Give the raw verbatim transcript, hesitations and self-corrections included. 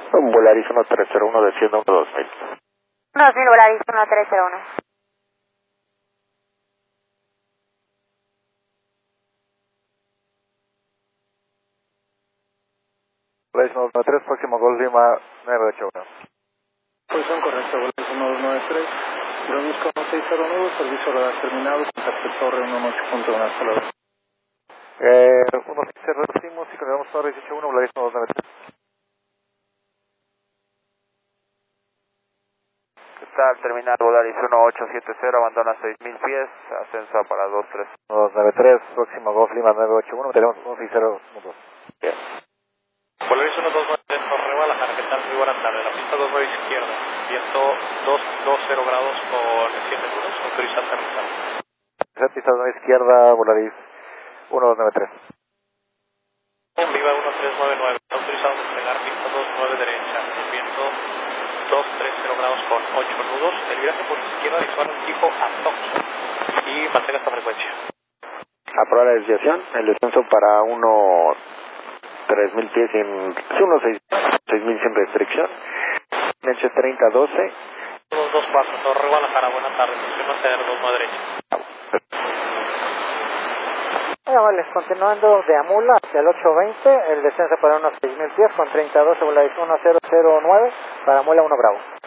Volaris uno tres cero uno desciendo uno dos mil. dos mil Volaris uno tres cero uno. Volaris uno dos nueve tres, próximo Golf Lima nueve ocho uno. Posición correcta, Volaris uno dos nueve tres. Reduzco uno seis cero nueve, servicio radar terminado, contacto torre uno ocho punto uno, hasta luego. Eh, uno seis cero reducimos y colgamos torre dieciocho uno, Volaris uno dos nueve tres. Está al terminal Volaris uno ocho siete cero, abandona seis mil pies, ascenso para dos tres. uno dos nueve tres, próximo Golf Lima nueve ocho uno, tenemos uno seis cero uno dos. Bien. Volaris uno dos nueve tres, Torre Guadalajara, ¿qué tal? Muy buena tarde. La pista dos nueve izquierda, viento dos veinte grados con siete nudos, autoriza aterrizar. Pista nueve izquierda, Volaris uno dos nueve tres. Viva uno tres nueve nueve, está autorizado despegar pista dos nueve derecha, viento dos treinta grados con ocho nudos, el viraje por izquierda dispara un fijo a Toxo y mantenga esta frecuencia. Aprobar la desviación, el descenso para uno tres mil pies sin, uno seis mil sin restricción, H treinta doce. Dos, dos pasos, Torre Guadalajara, buenas tardes, sistema C R dos nueve derecha. Bueno, vale, continuando de Amula hacia el ocho veinte, el descenso para unos seis mil pies con treinta doce, Volaris uno cero cero nueve, para Amula uno Bravo.